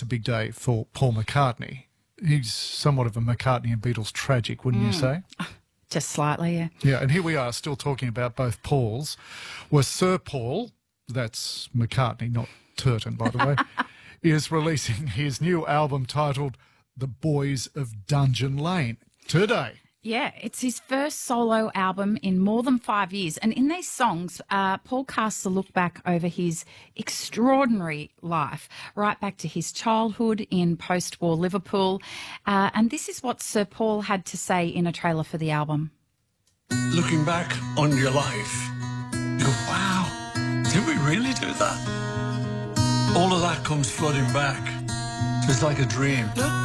it's a big day for Paul McCartney. He's somewhat of a McCartney and Beatles tragic, wouldn't you say? Just slightly, yeah. Yeah, and here we are still talking about both Pauls. Well, Sir Paul, that's McCartney, not Turton, by the way, is releasing his new album titled The Boys of Dungeon Lane today. Yeah, it's his first solo album in more than 5 years. And in these songs, Paul casts a look back over his extraordinary life, right back to his childhood in post-war Liverpool. And this is what Sir Paul had to say in a trailer for the album. Looking back on your life, you go, wow, did we really do that? All of that comes flooding back. It's like a dream.